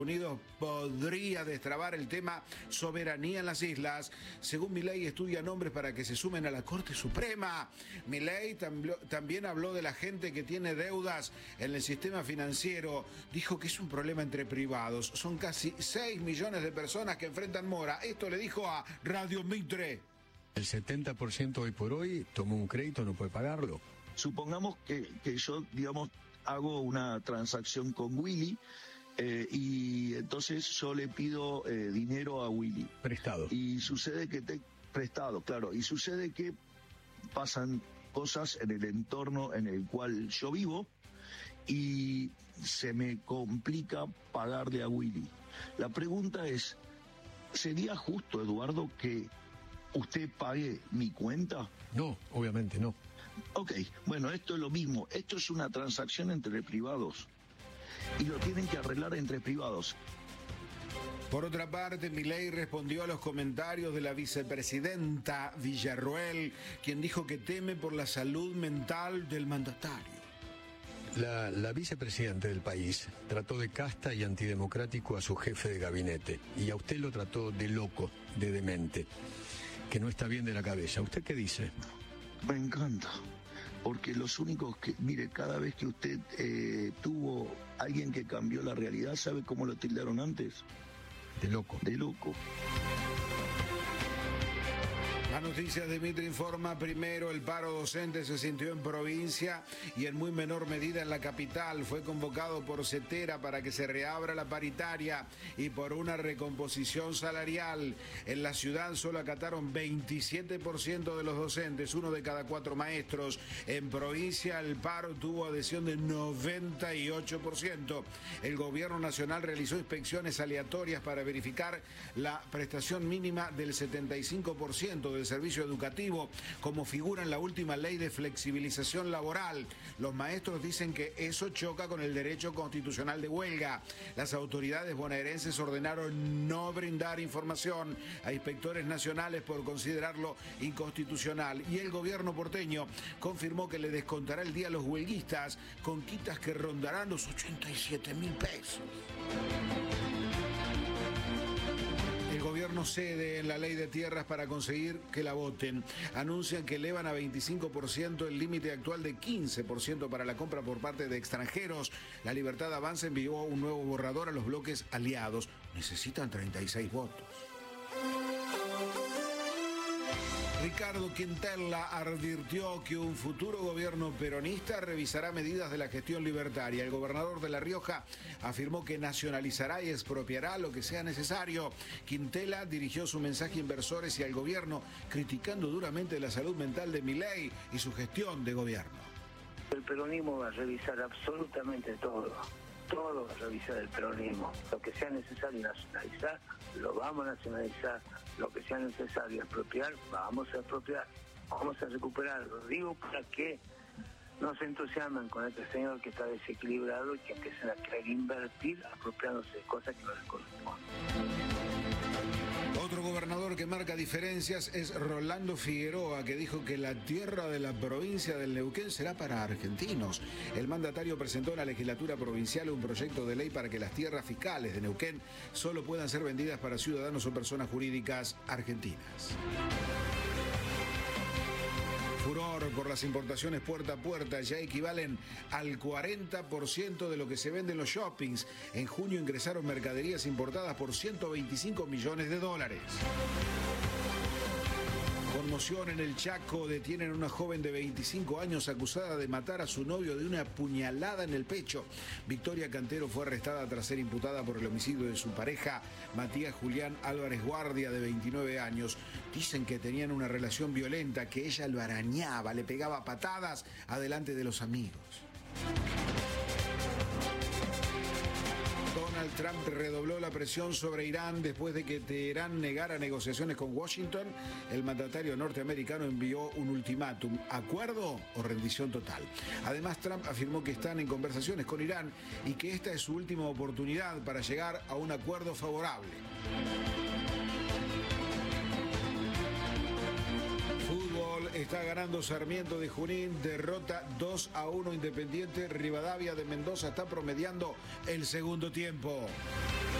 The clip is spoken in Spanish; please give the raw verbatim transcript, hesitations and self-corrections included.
Unidos podría destrabar el tema soberanía en las islas. Según Milei, estudia nombres para que se sumen a la Corte Suprema. Milei tam- también habló de la gente que tiene deudas en el sistema financiero. Dijo que es un problema entre privados. Son casi seis millones de personas que enfrentan mora. Esto le dijo a Radio Mitre. El setenta por ciento hoy por hoy tomó un crédito, no puede pagarlo. Supongamos que, que yo, digamos, hago una transacción con Willy. Eh, y entonces yo le pido eh, dinero a Willy. Prestado. Y sucede que te... Prestado, claro. Y sucede que pasan cosas en el entorno en el cual yo vivo y se me complica pagarle a Willy. La pregunta es, ¿sería justo, Eduardo, que usted pague mi cuenta? No, obviamente no. Ok, bueno, esto es lo mismo. Esto es una transacción entre privados. Y lo tienen que arreglar entre privados. Por otra parte, Milei respondió a los comentarios de la vicepresidenta Villarroel, quien dijo que teme por la salud mental del mandatario. La, la vicepresidenta del país trató de casta y antidemocrático a su jefe de gabinete. Y a usted lo trató de loco, de demente, que no está bien de la cabeza. ¿Usted qué dice? Me encanta. Porque los únicos que, mire, cada vez que usted eh, tuvo alguien que cambió la realidad, ¿sabe cómo lo tildaron antes? De loco. De loco. Las noticias de Mitre informa. Primero, el paro docente se sintió en provincia y en muy menor medida en la capital. Fue convocado por Cetera para que se reabra la paritaria y por una recomposición salarial. En la ciudad solo acataron veintisiete por ciento de los docentes, uno de cada cuatro maestros. En provincia el paro tuvo adhesión de noventa y ocho por ciento. El gobierno nacional realizó inspecciones aleatorias para verificar la prestación mínima del setenta y cinco por ciento del servicio educativo, como figura en la última ley de flexibilización laboral. Los maestros dicen que eso choca con el derecho constitucional de huelga. Las autoridades bonaerenses ordenaron no brindar información a inspectores nacionales por considerarlo inconstitucional. Y el gobierno porteño confirmó que le descontará el día a los huelguistas con quitas que rondarán los ochenta y siete mil pesos. El gobierno cede en la ley de tierras para conseguir que la voten. Anuncian que elevan a veinticinco por ciento el límite actual de quince por ciento para la compra por parte de extranjeros. La Libertad Avanza envió un nuevo borrador a los bloques aliados. Necesitan treinta y seis votos. Ricardo Quintela advirtió que un futuro gobierno peronista revisará medidas de la gestión libertaria. El gobernador de La Rioja afirmó que nacionalizará y expropiará lo que sea necesario. Quintela dirigió su mensaje a inversores y al gobierno, criticando duramente la salud mental de Milei y su gestión de gobierno. El peronismo va a revisar absolutamente todo. Todo va a revisar el peronismo. Lo que sea necesario nacionalizar, lo vamos a nacionalizar. Lo que sea necesario expropiar, vamos a expropiar. Vamos a recuperar. Lo digo para que no se entusiasmen con este señor que está desequilibrado y que empiecen a querer invertir apropiándose de cosas que no les corresponden. Otro gobernador que marca diferencias es Rolando Figueroa, que dijo que la tierra de la provincia del Neuquén será para argentinos. El mandatario presentó en la legislatura provincial un proyecto de ley para que las tierras fiscales de Neuquén solo puedan ser vendidas para ciudadanos o personas jurídicas argentinas. Furor por las importaciones puerta a puerta, ya equivalen al cuarenta por ciento de lo que se vende en los shoppings. En junio ingresaron mercaderías importadas por ciento veinticinco millones de dólares. Conmoción en el Chaco. Detienen a una joven de veinticinco años acusada de matar a su novio de una puñalada en el pecho. Victoria Cantero fue arrestada tras ser imputada por el homicidio de su pareja, Matías Julián Álvarez Guardia, de veintinueve años. Dicen que tenían una relación violenta, que ella lo arañaba, le pegaba patadas adelante de los amigos. Donald Trump redobló la presión sobre Irán después de que Teherán negara negociaciones con Washington. El mandatario norteamericano envió un ultimátum: acuerdo o rendición total. Además, Trump afirmó que están en conversaciones con Irán y que esta es su última oportunidad para llegar a un acuerdo favorable. Fútbol, está ganando Sarmiento de Junín, derrota dos a uno Independiente. Rivadavia de Mendoza está promediando el segundo tiempo.